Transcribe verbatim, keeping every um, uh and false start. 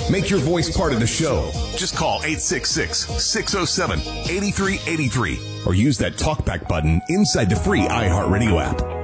Make your voice part of the show. Just call eight six six, six oh seven, eight three eight three or use that talkback button inside the free iHeartRadio app.